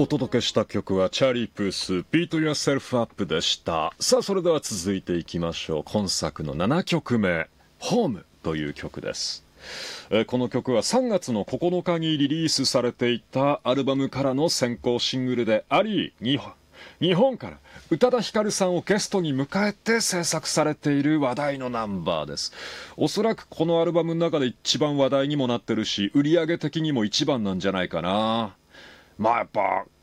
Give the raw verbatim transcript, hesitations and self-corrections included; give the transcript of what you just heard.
お届けした曲はチャーリー・プース Beat Yourself Up でした。さあそれでは続いていきましょう。今作のななきょくめ、ホームという曲です。えー、この曲はさんがつのここのかにリリースされていたアルバムからの先行シングルであり、日本日本から宇多田ヒカルさんをゲストに迎えて制作されている話題のナンバーです。おそらくこのアルバムの中で一番話題にもなってるし、売り上げ的にも一番なんじゃないかな。まあやっぱ